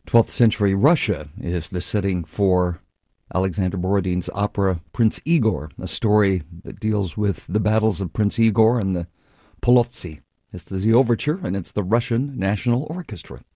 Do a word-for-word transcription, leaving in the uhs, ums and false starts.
twelfth century Russia is the setting for Alexander Borodin's opera Prince Igor, a story that deals with the battles of Prince Igor and the Polovtsy. This is the overture, and it's the Russian National Orchestra.